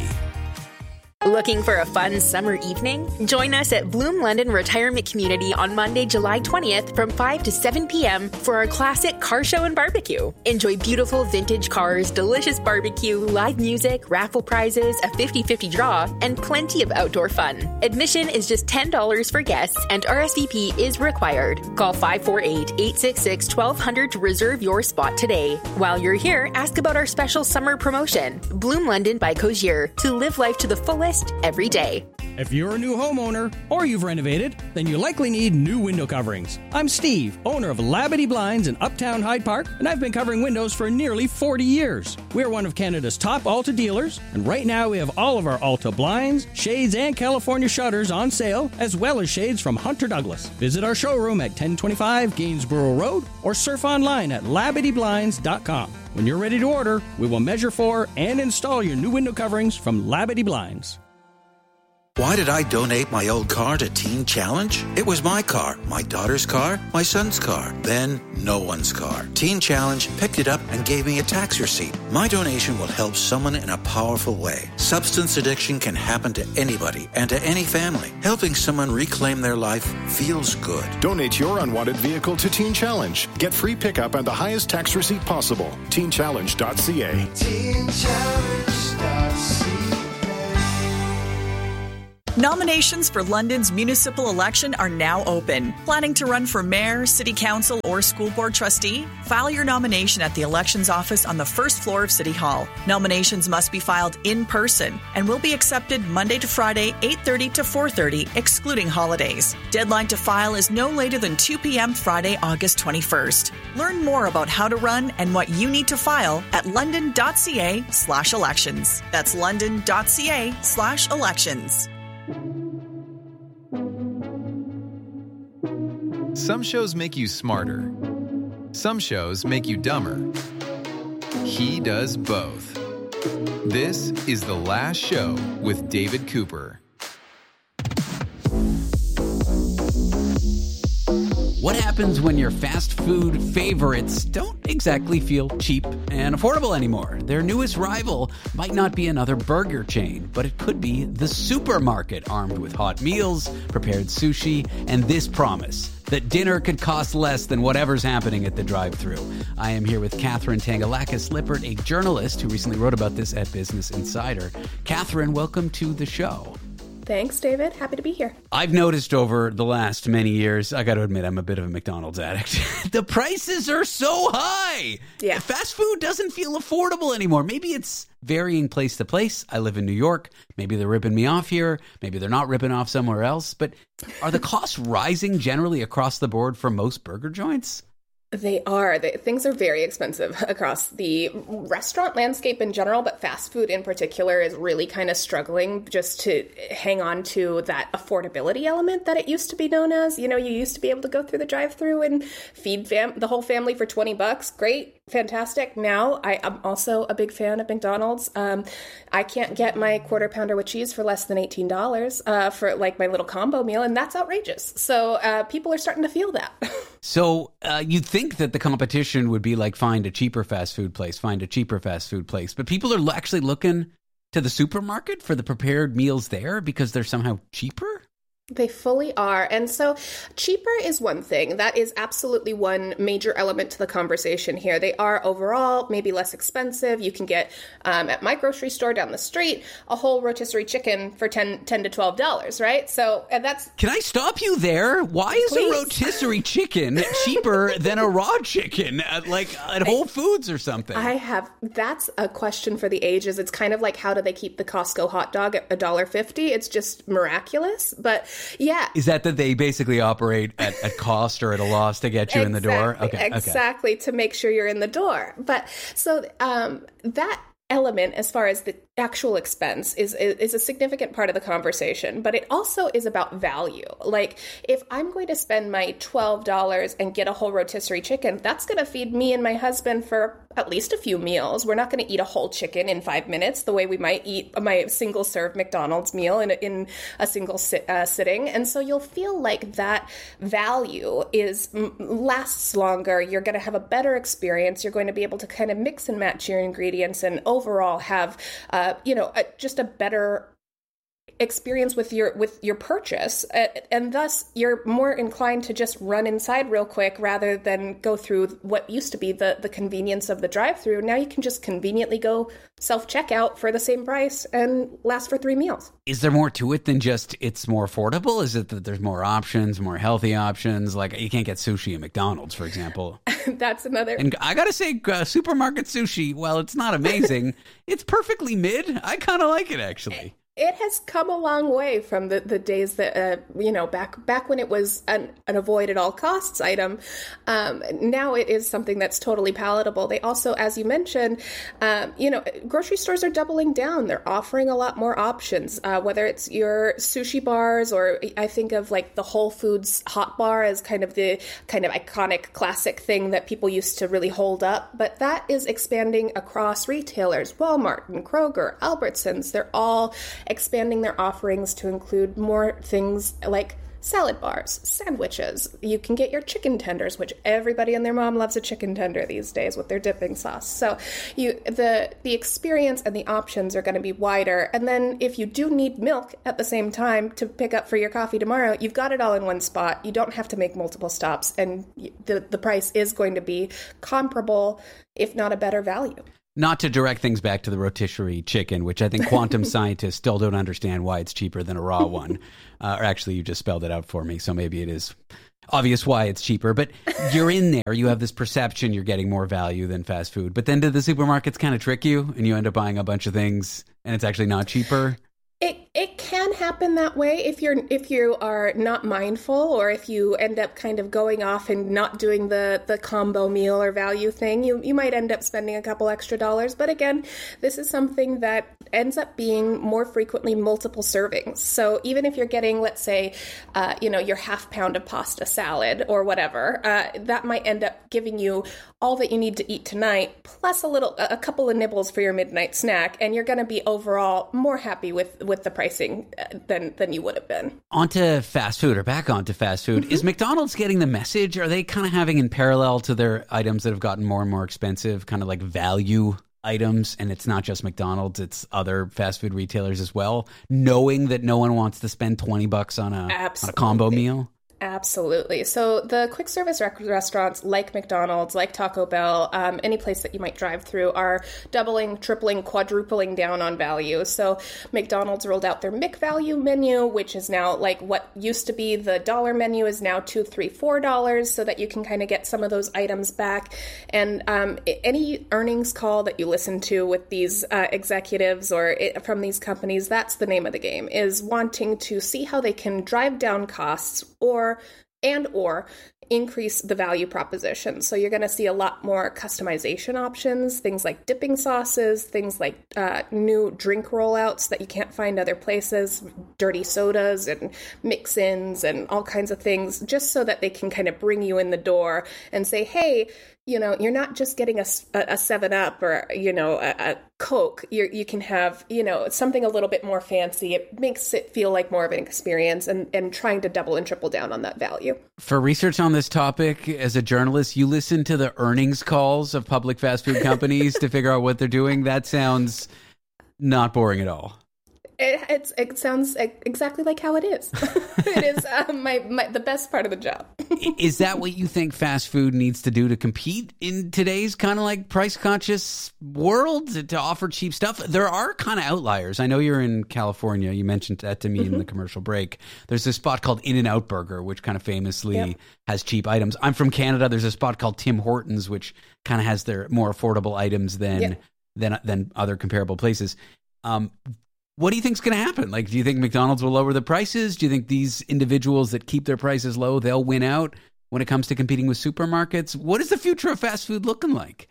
S29: Looking for a fun summer evening? Join us at Bloom London Retirement Community on Monday, July twentieth from five to seven p.m. for our classic car show and barbecue. Enjoy beautiful vintage cars, delicious barbecue, live music, raffle prizes, a fifty-fifty draw, and plenty of outdoor fun. Admission is just ten dollars for guests and R S V P is required. Call five four eight, eight six six, one two zero zero to reserve your spot today. While you're here, ask about our special summer promotion. Bloom London by Cozier. To live life to the fullest every day.
S12: If you're a new homeowner or you've renovated, then you likely need new window coverings. I'm Steve, owner of Labadee Blinds in Uptown Hyde Park, and I've been covering windows for nearly forty years. We're one of Canada's top Alta dealers, and right now we have all of our Alta blinds, shades, and California shutters on sale, as well as shades from Hunter Douglas. Visit our showroom at ten twenty-five Gainsborough Road or surf online at labadee blinds dot com. When you're ready to order, we will measure for and install your new window coverings from Labadee Blinds.
S13: Why did I donate my old car to Teen Challenge? It was my car, my daughter's car, my son's car, then no one's car. Teen Challenge picked it up and gave me a tax receipt. My donation will help someone in a powerful way. Substance addiction can happen to anybody and to any family. Helping someone reclaim their life feels good.
S11: Donate your unwanted vehicle to Teen Challenge. Get free pickup and the highest tax receipt possible. teen challenge dot c a. teen challenge dot c a.
S14: Nominations for London's municipal election are now open. Planning to run for mayor, city council, or school board trustee? File your nomination at the elections office on the first floor of City Hall. Nominations must be filed in person and will be accepted Monday to Friday, eight thirty to four thirty, excluding holidays. Deadline to file is no later than two p.m. Friday, August twenty-first. Learn more about how to run and what you need to file at london.ca slash elections. That's london.ca slash elections.
S18: Some shows make you smarter. Some shows make you dumber. He does both. This is The Last Show with David Cooper.
S19: What happens when your fast food favorites don't exactly feel cheap and affordable anymore? Their newest rival might not be another burger chain, but it could be the supermarket armed with hot meals, prepared sushi, and this promise that dinner could cost less than whatever's happening at the drive-thru. I am here with Catherine Tangalakis-Lippert, a journalist who recently wrote about this at Business Insider. Catherine, welcome to the show.
S15: Thanks, David. Happy to be here.
S19: I've noticed over the last many years, I got to admit, I'm a bit of a McDonald's addict. The prices are so high.
S15: Yeah.
S19: Fast food doesn't feel affordable anymore. Maybe it's varying place to place. I live in New York. Maybe they're ripping me off here. Maybe they're not ripping off somewhere else. But are the costs rising generally across the board for most burger joints?
S15: They are. They, things are very expensive across the restaurant landscape in general, but fast food in particular is really kind of struggling just to hang on to that affordability element that it used to be known as. You know, you used to be able to go through the drive-thru and feed fam- the whole family for twenty bucks. Great. Fantastic. Now, I, I'm also a big fan of McDonald's. Um, I can't get my quarter pounder with cheese for less than eighteen dollars uh, for like my little combo meal, and that's outrageous. So uh, people are starting to feel that.
S19: So uh, you'd think that the competition would be like, find a cheaper fast food place, find a cheaper fast food place. But people are actually looking to the supermarket for the prepared meals there because they're somehow cheaper?
S15: They fully are. And so cheaper is one thing. That is absolutely one major element to the conversation here. They are overall maybe less expensive. You can get um, at my grocery store down the street a whole rotisserie chicken for ten, ten to twelve dollars, right? So and that's...
S19: Can I stop you there? Why is
S15: Please?
S19: a rotisserie chicken cheaper than a raw chicken at, like at Whole Foods or something?
S15: I have... That's a question for the ages. It's kind of like, how do they keep the Costco hot dog at one dollar fifty? It's just miraculous. But yeah.
S19: Is that that they basically operate at, at cost or at a loss to get you
S15: exactly,
S19: in the door? Okay,
S15: exactly,
S19: okay.
S15: To make sure you're in the door. But so um, that element, as far as the actual expense, is, is is a significant part of the conversation, but it also is about value. Like, if I'm going to spend my twelve dollars and get a whole rotisserie chicken, that's going to feed me and my husband for at least a few meals. We're not going to eat a whole chicken in five minutes the way we might eat my single serve McDonald's meal in a, in a single sit, uh, sitting. And so you'll feel like that value is lasts longer. You're going to have a better experience. You're going to be able to kind of mix and match your ingredients and overall have uh, you know a, just a better experience with your with your purchase, uh, and thus you're more inclined to just run inside real quick rather than go through what used to be the the convenience of the drive-thru. Now you can just conveniently go self-checkout for the same price and last for three meals.
S19: Is there more to it than just it's more affordable? Is it that there's more options, more healthy options? Like, you can't get sushi at McDonald's, for example.
S15: That's another.
S19: And I gotta say, uh, supermarket sushi, while it's not amazing, it's perfectly mid. I kind of like it, actually.
S15: It has come a long way from the, the days that, uh, you know, back back when it was an, an avoid at all costs item. Um, now it is something that's totally palatable. They also, as you mentioned, um, you know, grocery stores are doubling down. They're offering a lot more options, uh, whether it's your sushi bars, or I think of like the Whole Foods hot bar as kind of the kind of iconic classic thing that people used to really hold up. But that is expanding across retailers. Walmart and Kroger, Albertsons, they're all expanding their offerings to include more things like salad bars, sandwiches. You can get your chicken tenders, which everybody and their mom loves a chicken tender these days with their dipping sauce. So you the the experience and the options are going to be wider. And then if you do need milk at the same time to pick up for your coffee tomorrow, you've got it all in one spot. You don't have to make multiple stops, and the the price is going to be comparable, if not a better value.
S19: Not to direct things back to the rotisserie chicken, which I think quantum scientists still don't understand why it's cheaper than a raw one. Uh, or actually, you just spelled it out for me, so maybe it is obvious why it's cheaper. But you're in there. You have this perception you're getting more value than fast food. But then do the supermarkets kind of trick you, and you end up buying a bunch of things, and it's actually not cheaper?
S15: It it can happen that way if you're if you are not mindful, or if you end up kind of going off and not doing the, the combo meal or value thing. You you might end up spending a couple extra dollars. But again, this is something that ends up being more frequently multiple servings. So even if you're getting, let's say, uh, you know, your half pound of pasta salad or whatever, uh, that might end up giving you all that you need to eat tonight, plus a little a couple of nibbles for your midnight snack, and you're going to be overall more happy with with the pricing than than you would have been.
S19: Onto fast food, or back onto fast food. Mm-hmm. Is McDonald's getting the message? Are they kind of having, in parallel to their items that have gotten more and more expensive, kind of like value items, and it's not just McDonald's, it's other fast food retailers as well, knowing that no one wants to spend twenty bucks on a, on a combo meal?
S15: Absolutely. So the quick service rec- restaurants like McDonald's, like Taco Bell, um, any place that you might drive through, are doubling, tripling, quadrupling down on value. So McDonald's rolled out their McValue menu, which is now like what used to be the dollar menu is now two, three, four dollars, so that you can kind of get some of those items back. And um, any earnings call that you listen to with these uh, executives or it, from these companies, that's the name of the game, is wanting to see how they can drive down costs or and or increase the value proposition. So you're going to see a lot more customization options, things like dipping sauces, things like uh, new drink rollouts that you can't find other places, dirty sodas and mix-ins and all kinds of things, just so that they can kind of bring you in the door and say, hey, you know, you're not just getting a, a seven up or, you know, a, a Coke. You're, you can have, you know, something a little bit more fancy. It makes it feel like more of an experience, and, and trying to double and triple down on that value.
S19: For research on this topic, as a journalist, you listen to the earnings calls of public fast food companies to figure out what they're doing. That sounds not boring at all.
S15: It, it's, it sounds exactly like how it is. It is uh, my, my the best part of the job.
S19: Is that what you think fast food needs to do to compete in today's kind of like price-conscious world, to, to offer cheap stuff? There are kind of outliers. I know you're in California. You mentioned that to me mm-hmm. in the commercial break. There's this spot called In-N-Out Burger, which kind of famously yep. has cheap items. I'm from Canada. There's a spot called Tim Hortons, which kind of has their more affordable items than yep. than than other comparable places. Um, What do you think is going to happen? Like, do you think McDonald's will lower the prices? Do you think these individuals that keep their prices low, they'll win out when it comes to competing with supermarkets? What is the future of fast food looking like?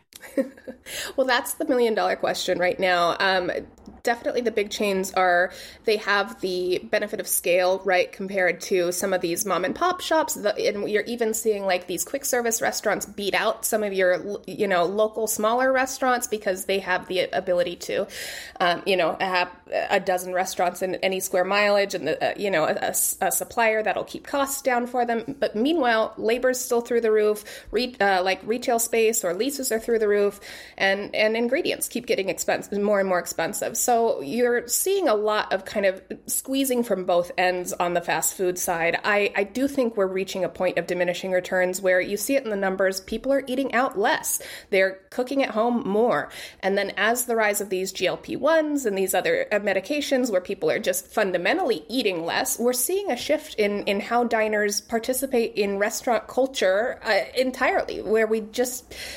S15: Well, that's the million dollar question right now. Um, definitely the big chains are, they have the benefit of scale, right, compared to some of these mom and pop shops. The, and you're even seeing like these quick service restaurants beat out some of your, you know, local smaller restaurants because they have the ability to, um, you know, have a dozen restaurants in any square mileage and, the, uh, you know, a, a, a supplier that'll keep costs down for them. But meanwhile, labor's still through the roof, re, uh, like retail space or leases are through the roof, and, and ingredients keep getting expensive, more and more expensive. So you're seeing a lot of kind of squeezing from both ends on the fast food side. I, I do think we're reaching a point of diminishing returns where you see it in the numbers. People are eating out less. They're cooking at home more. And then as the rise of these G L P ones and these other medications where people are just fundamentally eating less, we're seeing a shift in, in how diners participate in restaurant culture uh, entirely, where we just...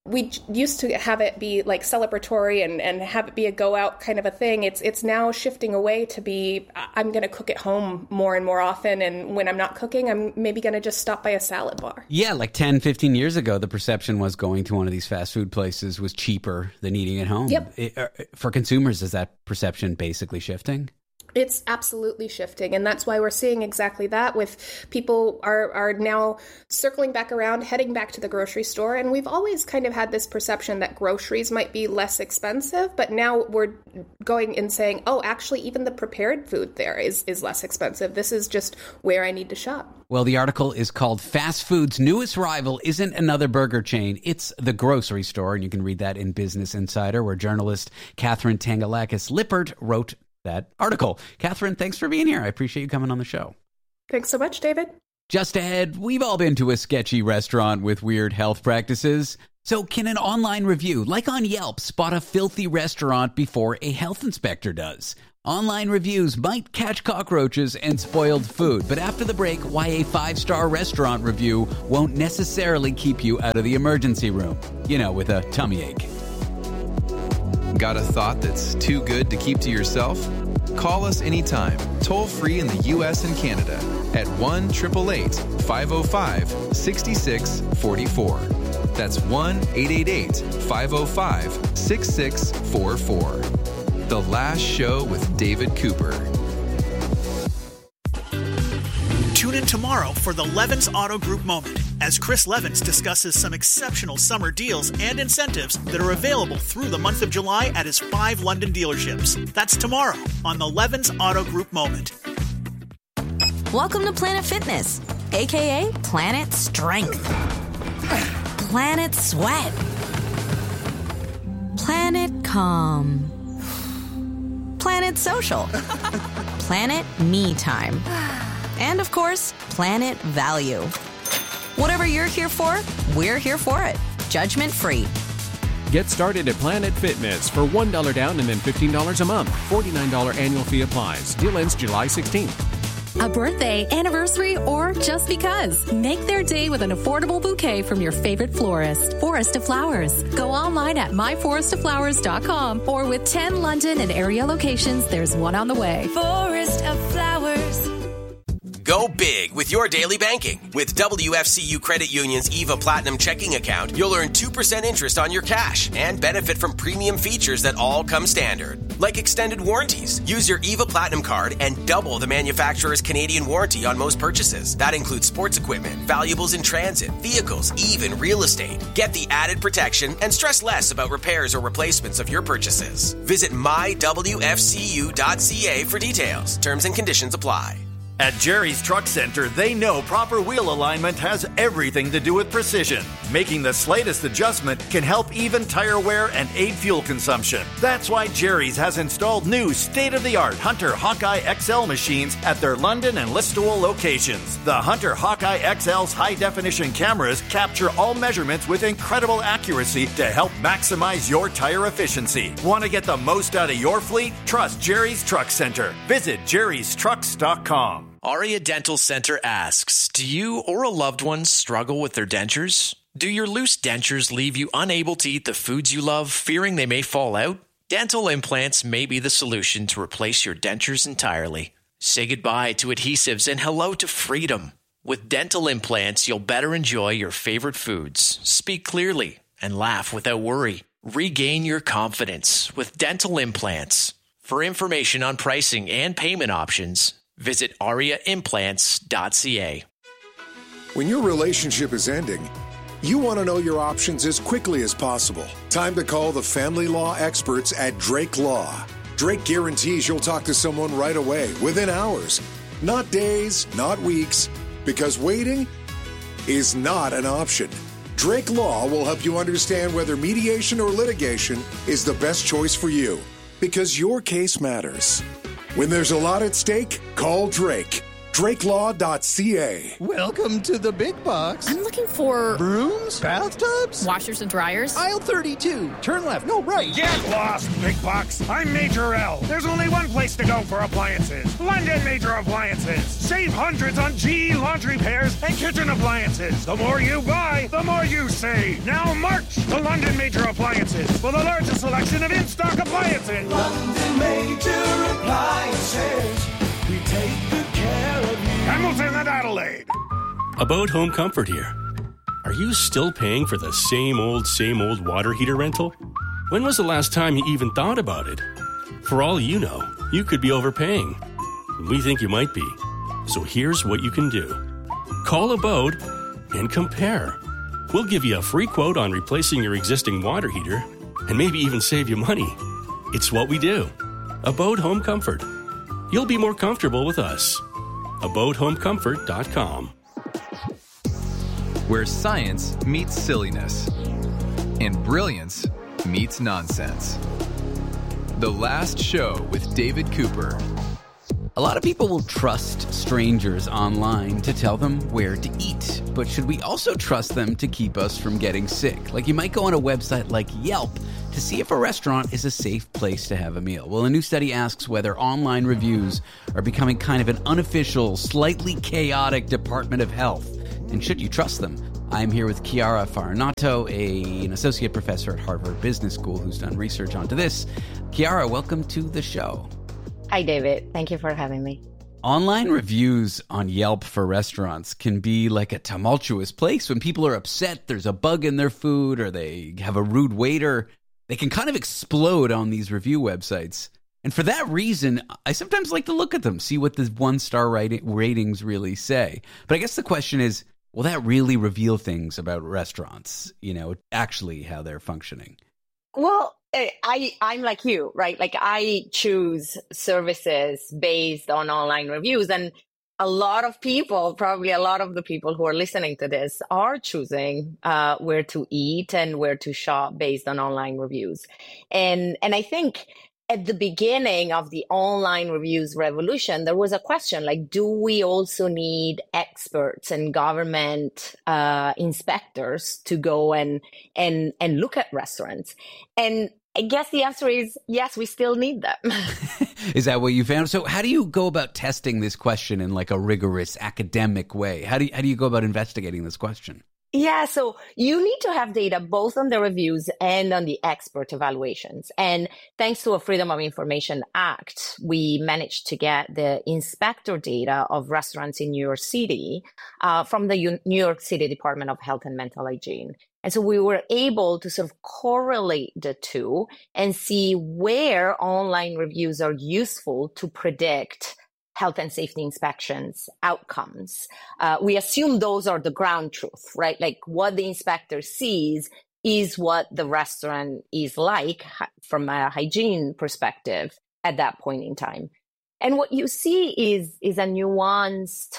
S15: we used to have it be like celebratory and, and have it be a go out kind of a thing. It's it's now shifting away to be, I'm going to cook at home more and more often. And when I'm not cooking, I'm maybe going to just stop by a salad bar.
S19: Yeah, like ten, fifteen years ago, the perception was going to one of these fast food places was cheaper than eating at home.
S15: Yep.
S19: It, for consumers, is that perception basically shifting?
S15: It's absolutely shifting, and that's why we're seeing exactly that with people are, are now circling back around, heading back to the grocery store, and we've always kind of had this perception that groceries might be less expensive, but now we're going and saying, oh, actually, even the prepared food there is, is less expensive. This is just where I need to shop.
S19: Well, the article is called Fast Food's Newest Rival Isn't Another Burger Chain, It's the Grocery Store, and you can read that in Business Insider, where journalist Catherine Tangalakis-Lippert wrote that article. Catherine, thanks for being here. I appreciate you coming on the show.
S15: Thanks so much, David.
S19: Just ahead, we've all been to a sketchy restaurant with weird health practices. So can an online review, like on Yelp, spot a filthy restaurant before a health inspector does? Online reviews might catch cockroaches and spoiled food, but after the break, why a five-star restaurant review won't necessarily keep you out of the emergency room. You know, with a tummy ache.
S18: Got a thought that's too good to keep to yourself? Call us anytime, toll free in the U S and Canada at one eight eight eight, five oh five, six six four four. That's one eight eight eight, five oh five, six six four four. The Last Show with David Cooper.
S1: Tune in tomorrow for the Levins Auto Group Moment as Chris Levins discusses some exceptional summer deals and incentives that are available through the month of July at his five London dealerships. That's tomorrow on the Levins Auto Group Moment.
S16: Welcome to Planet Fitness, a k a. Planet Strength, Planet Sweat, Planet Calm, Planet Social, Planet Me Time, and of course, Planet Value. Whatever you're here for, we're here for it. Judgment free.
S17: Get started at Planet Fitness for one dollar down and then fifteen dollars a month. forty-nine dollars annual fee applies. Deal ends July sixteenth.
S20: A birthday, anniversary, or just because. Make their day with an affordable bouquet from your favorite florist. Forest of Flowers. Go online at my forest of flowers dot com or with ten London and area locations, there's one on the way.
S21: Forest of Flowers.
S2: Go big with your daily banking. With W F C U Credit Union's EVA Platinum checking account, you'll earn two percent interest on your cash and benefit from premium features that all come standard, like extended warranties. Use your EVA Platinum card and double the manufacturer's Canadian warranty on most purchases. That includes sports equipment, valuables in transit, vehicles, even real estate. Get the added protection and stress less about repairs or replacements of your purchases. Visit my w f c u dot c a for details. Terms and conditions apply.
S22: At Jerry's Truck Center, they know proper wheel alignment has everything to do with precision. Making the slightest adjustment can help even tire wear and aid fuel consumption. That's why Jerry's has installed new state-of-the-art Hunter Hawkeye X L machines at their London and Listowel locations. The Hunter Hawkeye X L's high-definition cameras capture all measurements with incredible accuracy to help maximize your tire efficiency. Want to get the most out of your fleet? Trust Jerry's Truck Center. Visit jerrys trucks dot com.
S23: Aria Dental Center asks, do you or a loved one struggle with their dentures? Do your loose dentures leave you unable to eat the foods you love, fearing they may fall out? Dental implants may be the solution to replace your dentures entirely. Say goodbye to adhesives and hello to freedom. With dental implants, you'll better enjoy your favorite foods, speak clearly, and laugh without worry. Regain your confidence with dental implants. For information on pricing and payment options, visit aria implants dot c a.
S24: When your relationship is ending, you want to know your options as quickly as possible. Time to call the family law experts at Drake Law. Drake guarantees you'll talk to someone right away, within hours. Not days, not weeks, because waiting is not an option. Drake Law will help you understand whether mediation or litigation is the best choice for you, because your case matters. When there's a lot at stake, call Drake. drake law dot c a.
S3: Welcome to the big box.
S4: I'm looking for
S3: brooms, bathtubs,
S4: washers and dryers.
S3: Aisle thirty-two. Turn left. No, right.
S5: Get lost, big box. I'm Major L. There's only one place to go for appliances. London Major Appliances. Save hundreds on G E laundry pairs and kitchen appliances. The more you buy, the more you save. Now march to London Major Appliances for the largest selection of in-stock appliances.
S6: London Major Appliances. We take good care of you.
S5: Hamilton and Adelaide.
S7: About Home Comfort here. Are you still paying for the same old, same old water heater rental? When was the last time you even thought about it? For all you know, you could be overpaying. We think you might be. So here's what you can do. Call Abode and compare. We'll give you a free quote on replacing your existing water heater and maybe even save you money. It's what we do. Abode Home Comfort. You'll be more comfortable with us. abode home comfort dot com.
S18: Where science meets silliness and brilliance meets nonsense. The Last Show with David Cooper.
S19: A lot of people will trust strangers online to tell them where to eat, but should we also trust them to keep us from getting sick? Like, you might go on a website like Yelp to see if a restaurant is a safe place to have a meal. Well, a new study asks whether online reviews are becoming kind of an unofficial, slightly chaotic Department of Health. And should you trust them? I'm here with Chiara Farinato, a, an associate professor at Harvard Business School who's done research onto this. Chiara, welcome to the show.
S8: Hi, David. Thank you for having me.
S19: Online reviews on Yelp for restaurants can be like a tumultuous place. When people are upset, there's a bug in their food, or they have a rude waiter, they can kind of explode on these review websites. And for that reason, I sometimes like to look at them, see what the one-star ratings really say. But I guess the question is, will that really reveal things about restaurants, you know, actually how they're functioning?
S8: Well, I, I'm like you, right? Like, I choose services based on online reviews, and a lot of people, probably a lot of the people who are listening to this, are choosing uh, where to eat and where to shop based on online reviews. And, and I think at the beginning of the online reviews revolution, there was a question like, do we also need experts and government uh, inspectors to go and, and, and look at restaurants? And I guess the answer is yes, we still need them.
S19: Is that what you found? So how do you go about testing this question in like a rigorous academic way? How do you, how do you go about investigating this question?
S8: Yeah, so you need to have data both on the reviews and on the expert evaluations. And thanks to a Freedom of Information Act, we managed to get the inspector data of restaurants in New York City uh, from the U- New York City Department of Health and Mental Hygiene. And so we were able to sort of correlate the two and see where online reviews are useful to predict health and safety inspections outcomes. Uh, we assume those are the ground truth, right? Like, what the inspector sees is what the restaurant is like from a hygiene perspective at that point in time. And what you see is, is a nuanced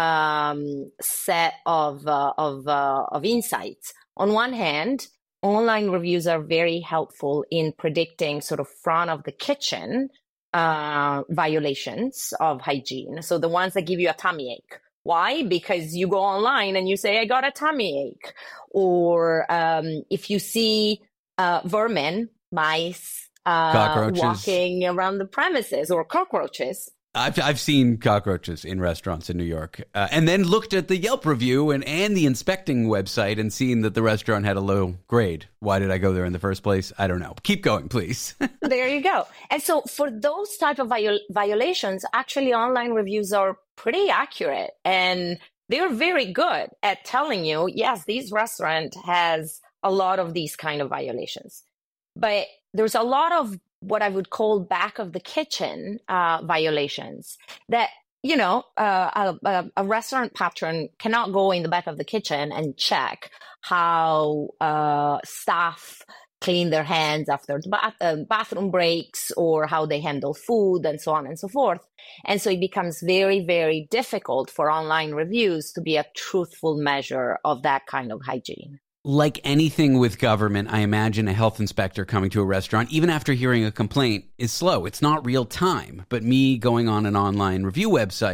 S8: um, set of, uh, of, uh, of insights. On one hand, online reviews are very helpful in predicting sort of front of the kitchen uh, violations of hygiene. So the ones that give you a tummy ache. Why? Because you go online and you say, I got a tummy ache. Or um, if you see uh, vermin, mice, uh, walking around the premises, or cockroaches.
S19: I've I've seen cockroaches in restaurants in New York, uh, and then looked at the Yelp review and, and the inspecting website and seen that the restaurant had a low grade. Why did I go there in the first place? I don't know. Keep going, please.
S8: There you go. And so for those type of viol- violations, actually online reviews are pretty accurate, and they're very good at telling you, yes, this restaurant has a lot of these kind of violations. But there's a lot of what I would call back of the kitchen uh, violations that, you know, uh, a, a restaurant patron cannot go in the back of the kitchen and check how uh, staff clean their hands after the bath, uh, bathroom breaks, or how they handle food, and so on and so forth. And so it becomes very, very difficult for online reviews to be a truthful measure of that kind of hygiene.
S19: Like anything with government, I imagine a health inspector coming to a restaurant, even after hearing a complaint, is slow. It's not real time. But me going on an online review website,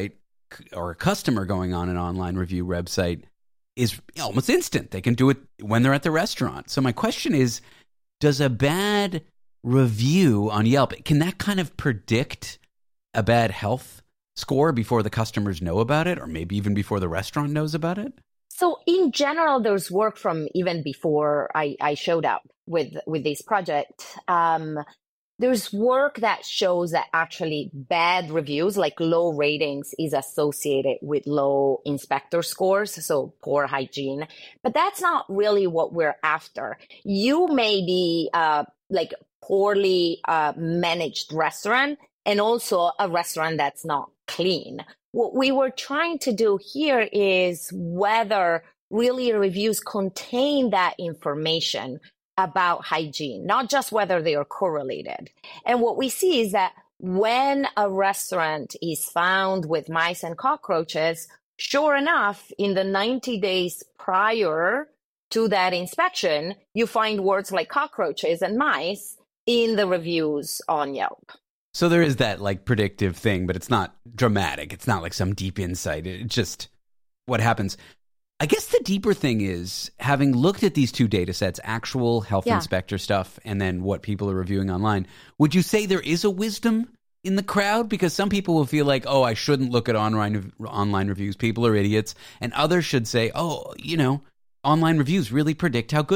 S19: or a customer going on an online review website is almost instant. They can do it when they're at the restaurant. So my question is, does a bad review on Yelp, can that kind of predict a bad health score before the customers know about it, or maybe even before the restaurant knows about it?
S8: So in general, there's work from even before I, I showed up with, with this project. Um, there's work that shows that actually bad reviews, like low ratings, is associated with low inspector scores, so poor hygiene. But that's not really what we're after. You may be uh, like poorly uh, managed restaurant and also a restaurant that's not clean. What we were trying to do here is whether really reviews contain that information about hygiene, not just whether they are correlated. And what we see is that when a restaurant is found with mice and cockroaches, sure enough, in the ninety days prior to that inspection, you find words like cockroaches and mice in the reviews on Yelp.
S19: So there is that like predictive thing, but it's not dramatic. It's not like some deep insight. It's just what happens. I guess the deeper thing is, having looked at these two data sets, actual health yeah. inspector stuff, and then what people are reviewing online, would you say there is a wisdom in the crowd? Because some people will feel like, oh, I shouldn't look at online online reviews. People are idiots. And others should say, oh, you know, online reviews really predict how good